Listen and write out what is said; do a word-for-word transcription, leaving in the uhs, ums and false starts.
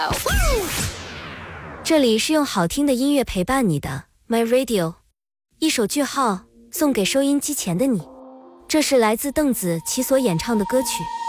这里是用好听的音乐陪伴你的 My Radio， 一首句号送给收音机前的你。这是来自邓紫棋所演唱的歌曲。